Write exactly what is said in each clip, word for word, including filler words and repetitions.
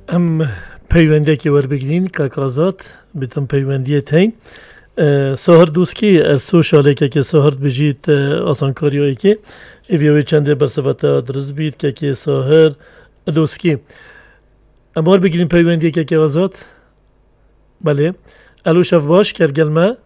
ام پیوندی که ور بگیرین که کازات بیتم پیوندی تین سهر دوسکی سوشاله که که سهر بجید آسان کاریایی که ایویوی چنده برصفت درست بید که که سهر دوسکی امار بگیرین پیوندی که که کازات بله الو شف باش کرگلمه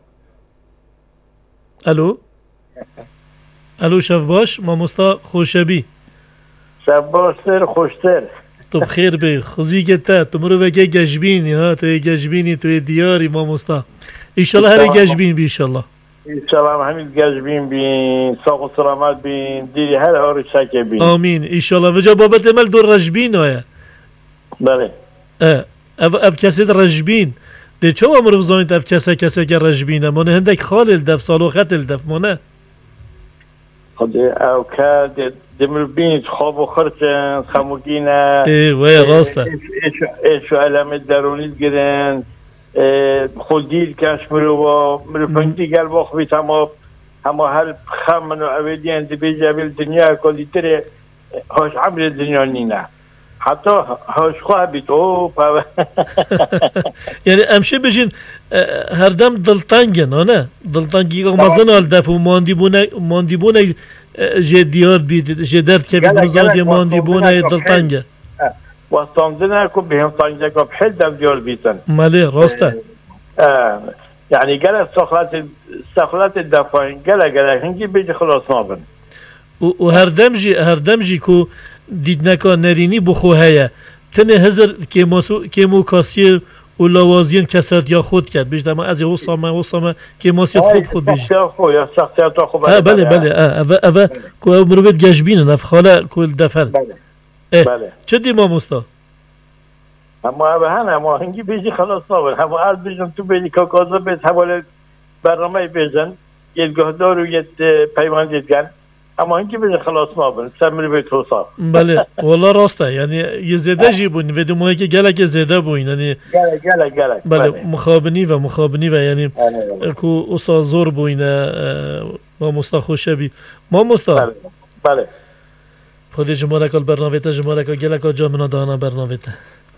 الو الو شف باش ما مستا خوشبی شف باشتر خوشتر تو بخیر بی خوزی که تا تو مرو وگه گجبینی ها توی گجبینی توی دیاری ما مستا ایشالله هر گجبین بی ایشالله ایشالله همین گجبین بین ساق و سلامت بین دیری هر هاری شکه بین آمین ایشالله وجا بابت مل دور رجبین آیا بله اه اف, اف کسی در رجبین ده چو امرو زانید اف کسی کسی که رجبینه مانه هندک خال الدف سالوخت الدف مانه خود او که دمر بینید خواب و خرچن خموگینه ای وای راسته ایشو علامت درونید گرن خود دیر کش مرو و مرو پنگی گل باخ بیت همه همه هر خمن و اویدی اند بیجه بیل دنیا کلی تره هاش عمر دنیا نینه حتی هاش خواه بیت او یعنی امشه بجین هر دم دلتنگن نه دلتنگی که مزن الدف و ماندی بونه ماندی بونه جدیات بید جدرد که بید مزادی ماندی بونه دلتنگه وستاندنه که بهم تنگه که بحل دم دیار بیتن ماله راسته یعنی گله سخلات سخلات دفاعین گله گله هنگی بیج خلاص نابن و هر دم جی هر دم جی کو دید نکا نرینی بخوهیه تنه هزار که ماسو که موکاسیر و لوازین کسرت یا خود کرد بیش دم از وسامه وسامه که ماسیت خوب خود بیش خو یا شخصیت خوب بله بله بله اوه اوه کو مروت گجبین نفخاله کل دفر بله بله چه دی ما مستا اما اوه هن اما هنگی بیجی خلاص نابن اما از بیجن تو بیجی که کازا بیت حواله برنامه بیجن یدگاه دار و ید پیمان دیدگن اما هنگی بیجی خلاص نابن سمری بیت حساب بله والله راسته یعنی یه زده جی بوین و دموهی که گله که زده بوین یعنی گله گله گله بله مخابنی و مخابنی و یعنی کو اصلا زور بوین ما مستا خوشه بی ما مستا بله بله خودی جمعه کل برنامه تا جمعه کل گله که جامعه دانا برنامه تا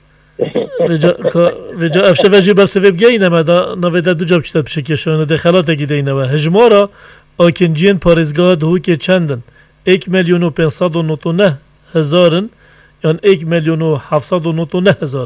وجا افشه وجی بر سبب گینه مدا نویده دو جاب چطور بشه که شونه دخلات گیده اینه و هجمارا آکنجین پارزگاه دهو که چندن یک میلیون و پنصد و نوت و نه هزارن یعنی یک میلیون و هفتصد و نوت و نه هزار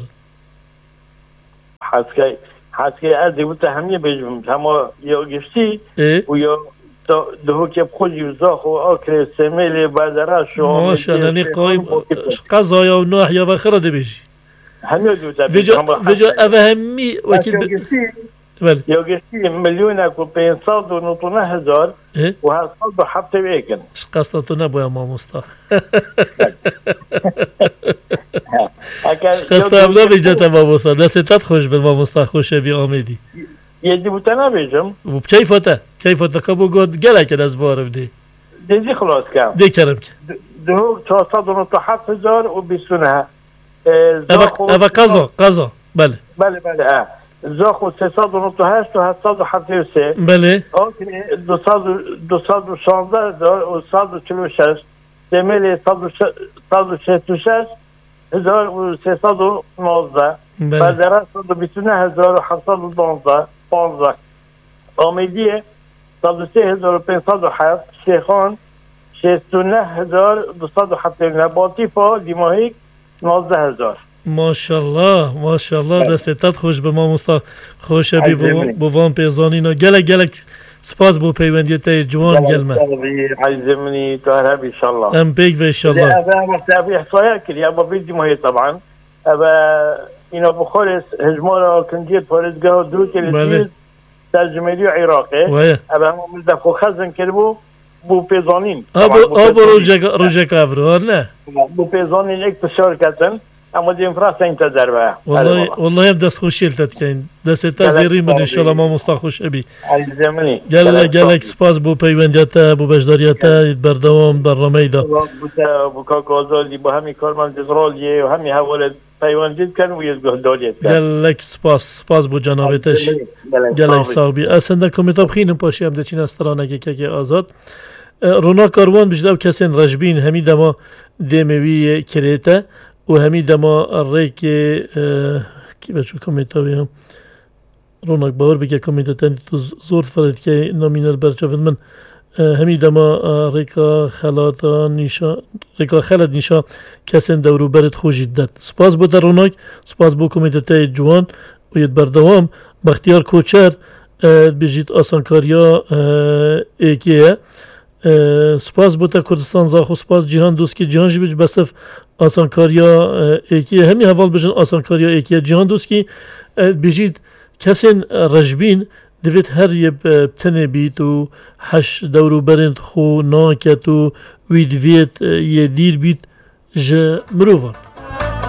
حسکه حسکه از دیوت همیه بجم تما یا گشتی و یا دهو که بخوجی و زاخ و آکر سمیل بردرش و ماشاءالله نی قایم قضای و نوح یا و خرده بیشی همیه دیوت وجا وجا اوه همی وکیل بله یا گشتی میلیون و پنصد و نوت و نه هزار و هشتصد و هفتاد و یک قصد تو نباید ما مستا قصد هم نبیجت ما مستا دستت خوش به ما مستا خوشه بی آمیدی یه دیبوته نبیجم و کیفاته کیفاته که بگود گله که از بارم دی دیزی خلاص کم دی کرم که دو چهارصد و نوت و هفت هزار و بیست و نه اوه قضا قضا بله بله بله زاخو سیصد و نوت و هشت و هشتصد و هفتاد و سه بله آنکه دویست و شانزده هزار و صد و چهل و شش دمیل صد و شصت و شش هزار و سیصد و نوزده بردره صد و بیست و نه هزار و هفتصد و دوازده پانزده آمیدیه صد و سه هزار و پانصد و هفت شیخان شصت و نه هزار و دویست و هفتاد و نه باطیفا دیماهیک نوزده هزار ماشاءالله ماشاءالله دستت خوش به ما مستا خوشه بی بوان پیزانینا گلک گلک سپاس بو پیوندیت جوان گلمه عزمني تهرب ان شاء الله ام بيك ان شاء الله هذا مستوى احصائيات كلي ابا بيدي ما هي طبعا ابا انه بخلص هجمه كنجيت فارزقه دو كلي ترجمه عراقي ابا من دفخ خزن كلبو بو پیزانین ابو ابو روجا روجا كافر نه بو پیزانین یک شرکتن اما دیم فراسته این تجربه والله والله دست خوشی لتت کن دست تزیری من ان شاء الله ما مستخوش ابي عزمني قال قالك سپاس بو پیوندیت بو بجداریت بردوام برنامه دا بو کاکازالی با همین کار من دزرالیه و همین حواله پیوندیت کن و یزگهداریت کن قالك سپاس سپاس بو جنابتش قالك صاحبي اسنده کمیتاب خینم پاشیم د چین استرانه که که آزاد رونا کاروان بجداو کسین رجبین همین دما دموی کریته و همی دما ریک کی بچو کمیتاوی هم رونق باور بگه کمیتاتانی تو زور فرد که نامینال برچافد من همی دما ریکا خلاتا نیشا ریکا خلات نیشا کسین دورو برد خوشید داد سپاس بوده رونق سپاس بو کمیتاتای جوان و ید بردوام بختیار کوچر بجید آسانکاریا ایکیه سپاس بوده کردستان زاخو سپاس جهان دوست که جهان جی بج بسف آسانکاریا ایکیه همی حوال بجن آسانکاریا ایکیه جهان دوست که بجید کسین رجبین دوید هر یه بتنه بیت و هش دورو برند خو ناکت و وید وید یه دیر بیت جه مروفان